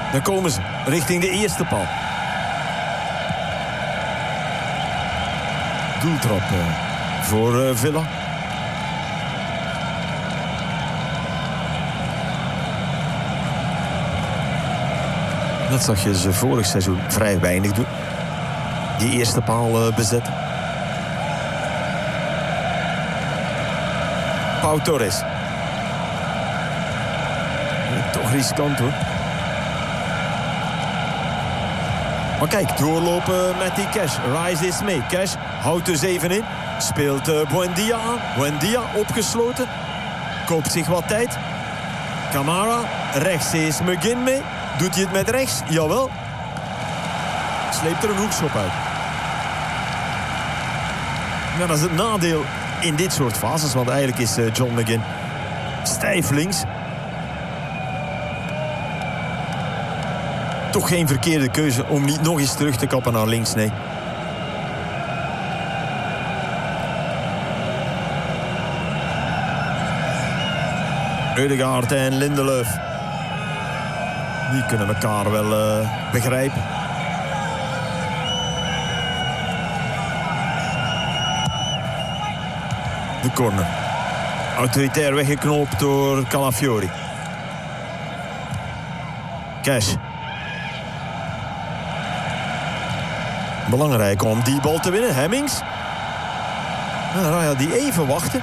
Dan komen ze richting de eerste paal. Doeltrap voor Villa. Dat zag je ze vorig seizoen vrij weinig doen. Die eerste paal bezetten. Pau Torres. Toch riskant hoor. Maar kijk, doorlopen met die Cash. Rice is mee. Cash houdt dus even in. Speelt Buendia aan. Buendia opgesloten. Koopt zich wat tijd. Camara. Rechts is McGinn mee. Doet hij het met rechts? Jawel. Sleept er een hoekschop uit. Nou, dat is het nadeel in dit soort fases. Want eigenlijk is John McGinn stijf links. Toch geen verkeerde keuze om niet nog eens terug te kappen naar links, nee. Ødegaard en Lindelöf. Die kunnen elkaar wel begrijpen. De corner. Autoritair weggeknoopt door Calafiori. Cash. Belangrijk om die bal te winnen. Hemmings. Raya die even wachten.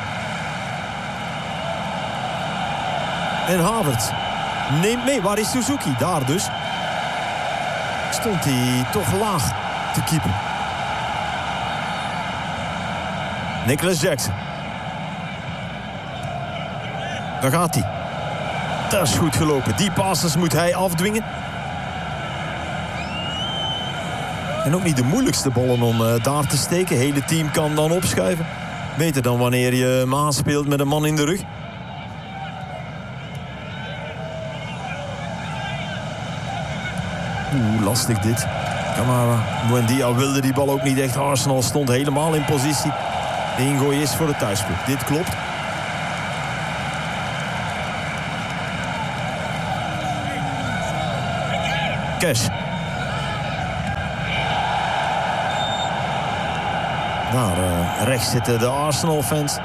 En Havertz neemt mee. Waar is Suzuki? Daar dus. Stond hij toch laag te keepen. Nicolas Jackson. Daar gaat hij. Dat is goed gelopen. Die passes moet hij afdwingen. En ook niet de moeilijkste ballen om daar te steken. Het hele team kan dan opschuiven. Beter dan wanneer je Maas speelt met een man in de rug. Lastig dit. Camara. Buendia wilde die bal ook niet echt. Arsenal stond helemaal in positie. De ingooi is voor de thuisploeg. Dit klopt. Cash. Daar rechts zitten de Arsenal-fans.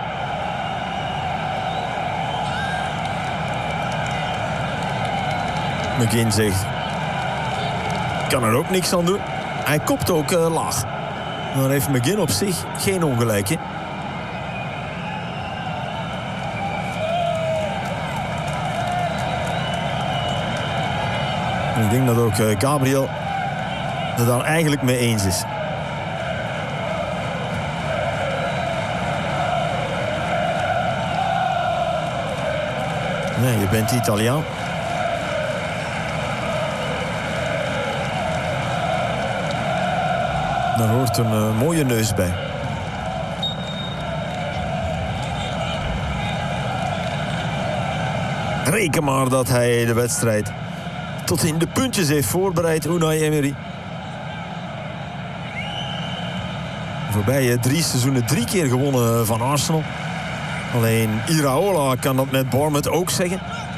McGinn zegt... kan er ook niks aan doen. Hij kopt ook laag. Dan heeft McGinn op zich geen ongelijk in. Ik denk dat ook Gabriel het daar eigenlijk mee eens is. Nee, je bent Italiaan. Daar hoort een mooie neus bij. Reken maar dat hij de wedstrijd tot in de puntjes heeft voorbereid, Unai Emery. Voorbij 3 seizoenen 3 keer gewonnen van Arsenal. Alleen Iraola kan dat met Bournemouth ook zeggen.